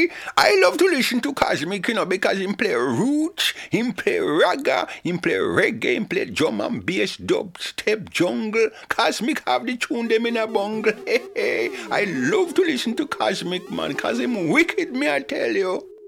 I love to listen to Cosmic, because him play roots, him play ragga, him play reggae, him play drum and bass, dub, step, jungle. Cosmic have the tune them in a bungle. Hey, I love to listen to Cosmic, man, cause him wicked, me I tell you.